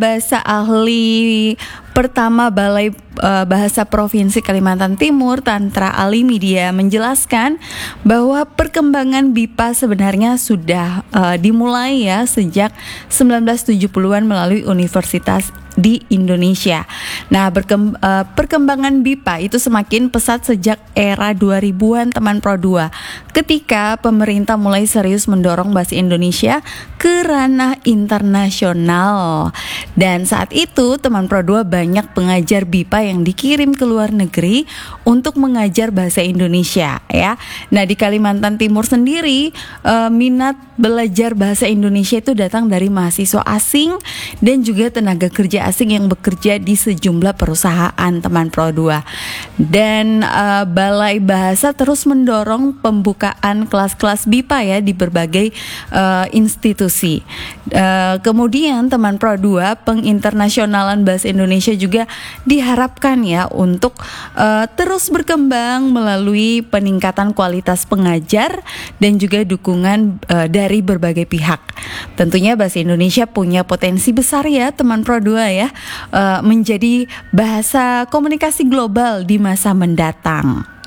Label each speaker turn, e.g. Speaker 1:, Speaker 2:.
Speaker 1: Bahasa ahli pertama Balai Bahasa Provinsi Kalimantan Timur, Tantra Alimedia, menjelaskan bahwa perkembangan BIPA sebenarnya sudah dimulai ya sejak 1970-an melalui universitas di Indonesia. Nah, perkembangan BIPA itu semakin pesat sejak era 2000-an teman Pro 2, ketika pemerintah mulai serius mendorong bahasa Indonesia ke ranah internasional. Dan saat itu teman Pro 2 banyak pengajar BIPA yang dikirim ke luar negeri untuk mengajar bahasa Indonesia ya. Nah, di Kalimantan Timur sendiri minat belajar bahasa Indonesia itu datang dari mahasiswa asing dan juga tenaga kerja asing yang bekerja di sejumlah perusahaan teman Pro 2. Dan Balai Bahasa terus mendorong pembukaan kelas-kelas BIPA ya di berbagai institusi. Kemudian teman Pro 2, penginternasionalan bahasa Indonesia juga diharapkan ya untuk terus berkembang melalui peningkatan kualitas pengajar dan juga dukungan dari berbagai pihak. Tentunya bahasa Indonesia punya potensi besar ya teman Pro 2 ya, menjadi bahasa komunikasi global di masa mendatang.